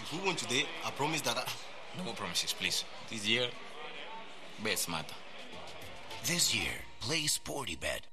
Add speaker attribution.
Speaker 1: If we win today, I promise that
Speaker 2: No more promises, please. This year, bet smarter.
Speaker 3: This year, play Sporty Bet.